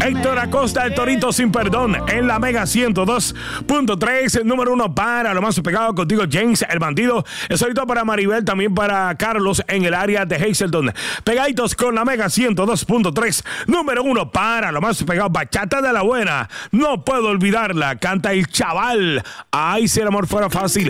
Héctor Acosta, el Torito Sin Perdón, en la Mega 102.3, número 1 para lo más pegado contigo, James, el bandido. Saludito para Maribel, también para Carlos en el área de Hazelton. Pegaditos con la Mega 102.3, número 1 para lo más pegado, Bachata de la Buena. No puedo olvidarla, canta el chaval. Ay, si el amor fuera fácil.